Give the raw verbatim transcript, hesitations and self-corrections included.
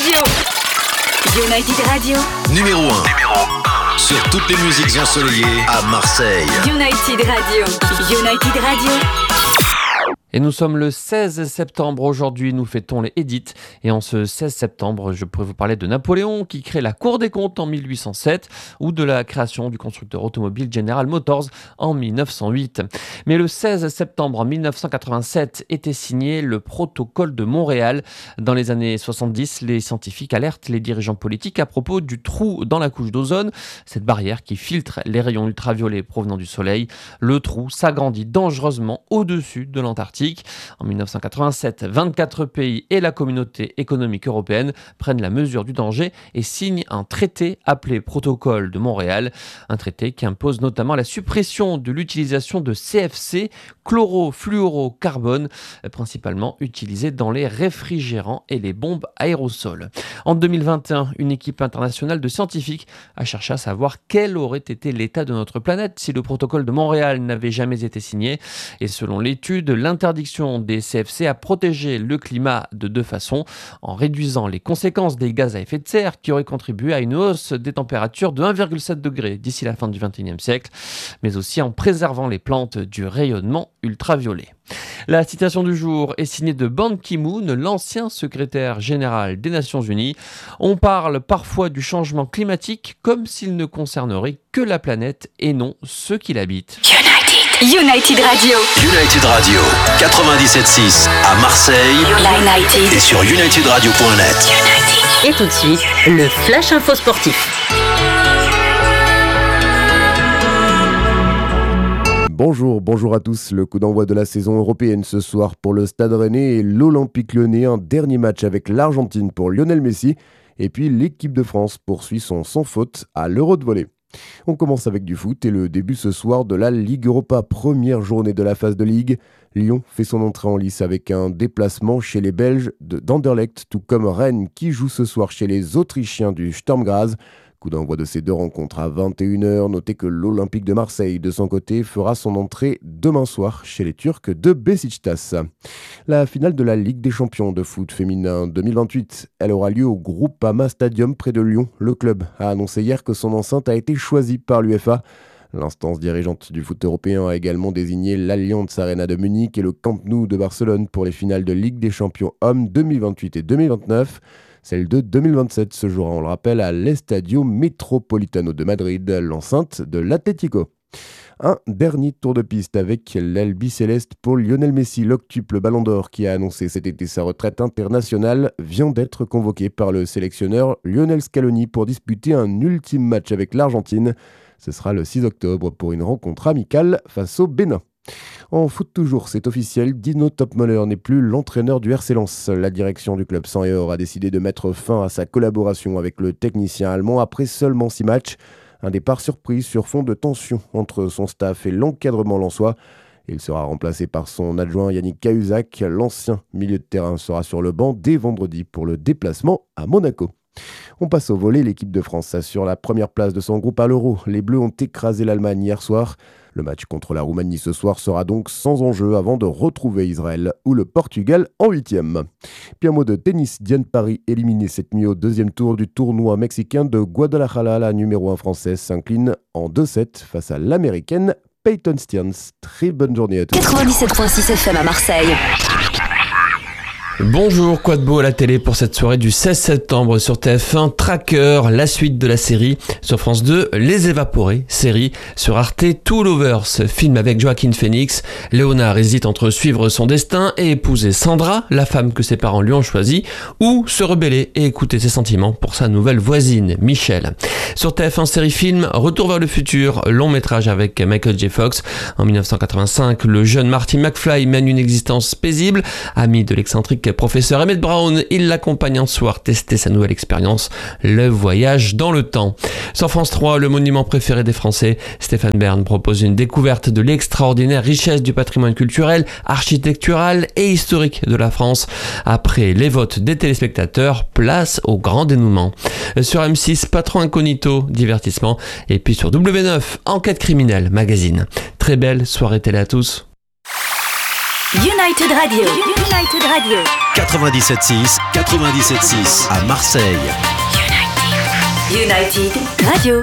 Radio. United Radio. Numéro un. Numéro un. Sur toutes les musiques ensoleillées à Marseille. United Radio. United Radio. Et nous sommes le seize septembre aujourd'hui, nous fêtons les Édiths. Et en ce seize septembre, je pourrais vous parler de Napoléon qui crée la Cour des comptes en mille huit cent sept ou de la création du constructeur automobile General Motors en mille neuf cent huit. Mais le seize septembre mille neuf cent quatre-vingt-sept était signé le protocole de Montréal. Dans les années soixante-dix, les scientifiques alertent les dirigeants politiques à propos du trou dans la couche d'ozone, cette barrière qui filtre les rayons ultraviolets provenant du soleil. Le trou s'agrandit dangereusement au-dessus de l'Antarctique. En mille neuf cent quatre-vingt-sept, vingt-quatre pays et la communauté économique européenne prennent la mesure du danger et signent un traité appelé Protocole de Montréal. Un traité qui impose notamment la suppression de l'utilisation de C F C, chlorofluorocarbone, principalement utilisé dans les réfrigérants et les bombes aérosols. En deux mille vingt et un, une équipe internationale de scientifiques a cherché à savoir quel aurait été l'état de notre planète si le Protocole de Montréal n'avait jamais été signé. Et selon l'étude, l'interdiction des C F C a protégé le climat de deux façons, en réduisant les conséquences des gaz à effet de serre qui auraient contribué à une hausse des températures de un virgule sept degré d'ici la fin du vingt et unième siècle, mais aussi en préservant les plantes du rayonnement ultraviolet. La citation du jour est signée de Ban Ki-moon, l'ancien secrétaire général des Nations Unies. On parle parfois du changement climatique comme s'il ne concernerait que la planète et non ceux qui l'habitent. United. United Radio. United Radio, quatre-vingt-dix-sept virgule six à Marseille. United. Et sur united radio point net. United. Et tout de suite, le Flash Info Sportif. Bonjour, bonjour à tous. Le coup d'envoi de la saison européenne ce soir pour le Stade Rennais et l'Olympique Lyonnais. Un dernier match avec l'Argentine pour Lionel Messi. Et puis l'équipe de France poursuit son sans faute à l'Euro de volley. On commence avec du foot et le début ce soir de la Ligue Europa, première journée de la phase de Ligue. Lyon fait son entrée en lice avec un déplacement chez les Belges de d'Anderlecht, tout comme Rennes qui joue ce soir chez les Autrichiens du Sturm Graz. Coup d'envoi de ces deux rencontres à vingt et une heures. Notez que l'Olympique de Marseille, de son côté, fera son entrée demain soir chez les Turcs de Beşiktaş. La finale de la Ligue des champions de foot féminin deux mille vingt-huit, elle aura lieu au Groupama Stadium près de Lyon. Le club a annoncé hier que son enceinte a été choisie par l'UEFA. L'instance dirigeante du foot européen a également désigné l'Allianz Arena de Munich et le Camp Nou de Barcelone pour les finales de Ligue des champions hommes deux mille vingt-huit et deux mille vingt-neuf. Celle de deux mille vingt-sept se jouera, on le rappelle, à l'Estadio Metropolitano de Madrid, l'enceinte de l'Atlético. Un dernier tour de piste avec l'aile bicéleste pour Lionel Messi, l'octuple Ballon d'Or qui a annoncé cet été sa retraite internationale, vient d'être convoqué par le sélectionneur Lionel Scaloni pour disputer un ultime match avec l'Argentine. Ce sera le six octobre pour une rencontre amicale face au Bénin. En foot toujours, c'est officiel, Dino Topmöller n'est plus l'entraîneur du R C Lens. La direction du club sang et or a décidé de mettre fin à sa collaboration avec le technicien allemand après seulement six matchs. Un départ surprise sur fond de tension entre son staff et l'encadrement lensois. Il sera remplacé par son adjoint Yannick Cahuzac. L'ancien milieu de terrain sera sur le banc dès vendredi pour le déplacement à Monaco. On passe au volley, l'équipe de France assure la première place de son groupe à l'Euro. Les Bleus ont écrasé l'Allemagne hier soir. Le match contre la Roumanie ce soir sera donc sans enjeu avant de retrouver Israël ou le Portugal en huitième. Puis un mot de tennis, Diane Paris éliminée cette nuit au deuxième tour du tournoi mexicain de Guadalajara. La numéro un française s'incline en deux sept face à l'américaine Peyton Stearns. Très bonne journée à tous. quatre-vingt-dix-sept virgule six F M à Marseille. Bonjour, quoi de beau à la télé pour cette soirée du seize septembre sur T F un, Tracker, la suite de la série. Sur France deux, Les Évaporés, série. Sur Arte, Two Lovers, film avec Joaquin Phoenix. Léonard hésite entre suivre son destin et épouser Sandra, la femme que ses parents lui ont choisie, ou se rebeller et écouter ses sentiments pour sa nouvelle voisine, Michelle. Sur T F un, série film, Retour vers le futur, long métrage avec Michael J. Fox. En dix-neuf cent quatre-vingt-cinq, le jeune Marty McFly mène une existence paisible. Ami de l'excentrique professeur Emmett Brown, il l'accompagne un soir tester sa nouvelle expérience, le voyage dans le temps. Sur France trois, le monument préféré des Français, Stéphane Bern propose une découverte de l'extraordinaire richesse du patrimoine culturel, architectural et historique de la France. Après les votes des téléspectateurs, place au grand dénouement. Sur M six, Patron Incognito, divertissement. Et puis sur W neuf, Enquête criminelle, magazine. Très belle soirée télé à tous. United Radio. United Radio. quatre-vingt-dix-sept six, quatre-vingt-dix-sept six à Marseille. United Radio.